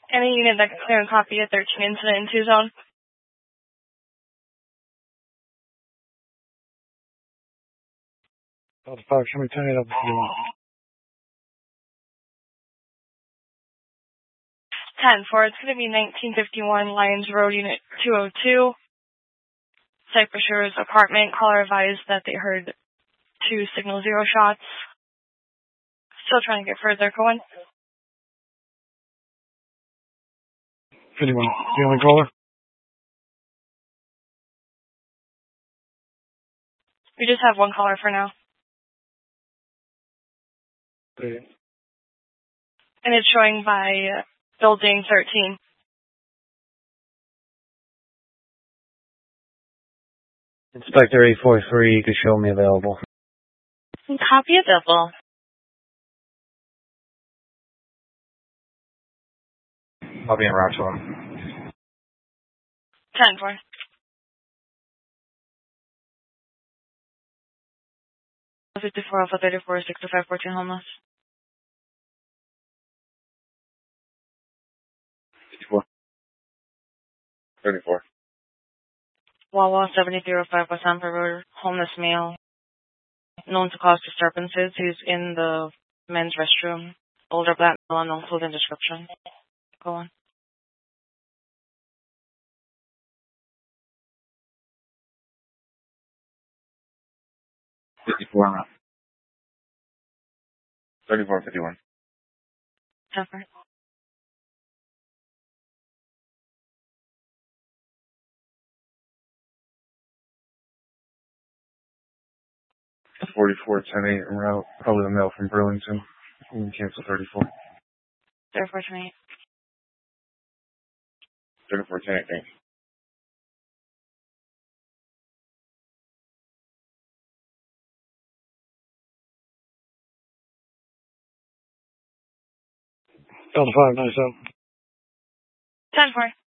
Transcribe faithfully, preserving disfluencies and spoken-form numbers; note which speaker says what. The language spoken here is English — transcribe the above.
Speaker 1: Any unit that can clear and copy a thirteen incident in two zone?
Speaker 2: Delta five, show me ten eight up.
Speaker 1: ten four, it's going to be nineteen fifty-one Lyons Road, Unit two oh two. Cypress Shores apartment. Caller advised that they heard two signal zero shots. Still trying to get further going.
Speaker 2: fifty-one, the only caller?
Speaker 1: We just have one caller for now.
Speaker 2: Okay.
Speaker 1: And it's showing by uh, building thirteen.
Speaker 3: Inspector eight four three, you can show me available.
Speaker 1: Copy available.
Speaker 3: I'll be in Rockville.
Speaker 1: ten four. fifty-four Alpha thirty-four, sixty-five fourteen homeless.
Speaker 3: fifty-four. thirty-four.
Speaker 1: Wawa seventy-three oh five West Amper Road, homeless male, known to cause disturbances. He's in the men's restroom. Older black male, unknown clothing description. Go on.
Speaker 3: fifty-four. thirty-four fifty-one.
Speaker 1: Temper.
Speaker 3: forty-four ten eight en route. Probably the mail from Burlington. You can cancel thirty-four.
Speaker 1: thirty-four twenty-eight.
Speaker 3: thirty-four ten eight, thanks.
Speaker 2: Delta five, nice out.
Speaker 1: ten four.